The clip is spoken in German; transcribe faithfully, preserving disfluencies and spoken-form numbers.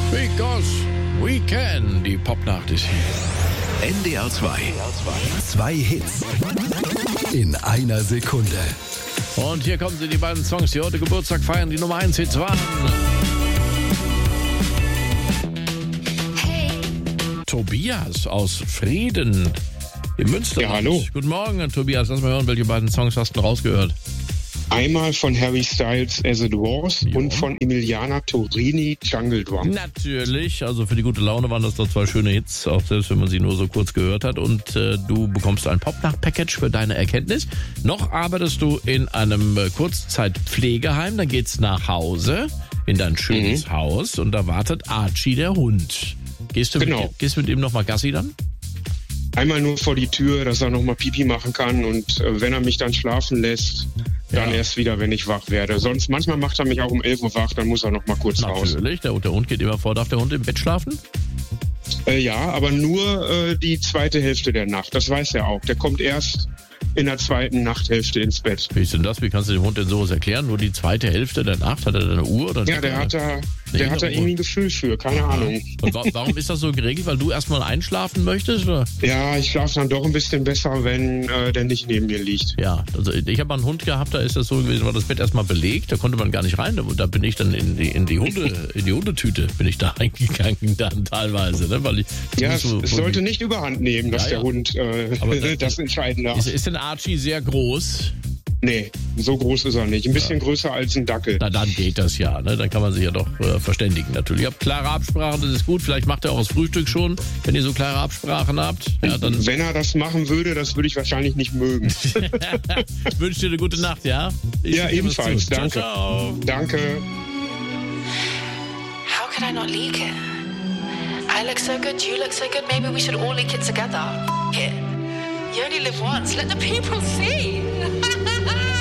Because we can. Die Popnacht ist hier. N D R zwei. Zwei Hits in einer Sekunde. Und hier kommen sie, die beiden Songs, die heute Geburtstag feiern, die Nummer eins Hits waren. Hey. Tobias aus Frieden im Münsterland. Ja, hallo. Guten Morgen, Tobias. Lass mal hören, welche beiden Songs hast du rausgehört? Einmal von Harry Styles As It Was Jo. und von Emiliana Torini Jungle Drum. Natürlich, also für die gute Laune waren das doch zwei schöne Hits, auch selbst wenn man sie nur so kurz gehört hat. Und äh, du bekommst ein Popnacht-Package für deine Erkenntnis. Noch arbeitest du in einem äh, Kurzzeitpflegeheim, dann geht's nach Hause, in dein schönes Mhm. Haus und da wartet Archie, der Hund. Gehst du Genau. mit, gehst mit ihm nochmal Gassi dann? Einmal nur vor die Tür, dass er nochmal Pipi machen kann und äh, wenn er mich dann schlafen lässt, dann Ja. erst wieder, wenn ich wach werde. Sonst manchmal macht er mich auch um elf Uhr wach, dann muss er nochmal kurz raus. Natürlich, der, der Hund geht immer vor. Darf der Hund im Bett schlafen? Äh, ja, aber nur äh, die zweite Hälfte der Nacht. Das weiß er auch. Der kommt erst in der zweiten Nachthälfte ins Bett. Wie ist denn das? Wie kannst du dem Hund denn sowas erklären? Nur die zweite Hälfte der Nacht? Hat er da eine Uhr? Oder Ja, der hat da, Nee, der hat da Uhr. irgendwie ein Gefühl für, keine Ahnung. Und wa warum ist das so geregelt? Weil du erstmal einschlafen möchtest? Oder? Ja, ich schlafe dann doch ein bisschen besser, wenn äh, der nicht neben mir liegt. Ja, also ich habe mal einen Hund gehabt, da ist das so gewesen, war das Bett erstmal belegt, da konnte man gar nicht rein. Da, da bin ich dann in die, in die Hunde, in die Hundetüte bin ich da eingegangen dann teilweise, ne? Weil ich Ja, nicht es, so- es sollte nicht überhand nehmen, dass Ja, der ja. Hund äh, Aber da- das entscheiden darf. Ist, ist denn Archie sehr groß? Nee, so groß ist er nicht. Ein bisschen größer als ein Dackel. Na, dann geht das ja, ne? Dann kann man sich ja doch äh, verständigen natürlich. Ihr habt klare Absprachen, das ist gut. Vielleicht macht er auch das Frühstück schon, wenn ihr so klare Absprachen habt. Ja, dann Wenn er das machen würde, das würde ich wahrscheinlich nicht mögen. wünsche dir eine gute Nacht, ja? Ich Ja, gebe es ebenfalls. zu. Danke. Ciao, ciao. Danke. How could I not leak it? I look so good, you look so good, maybe we should all leak it together. It. You only live once, let the people see.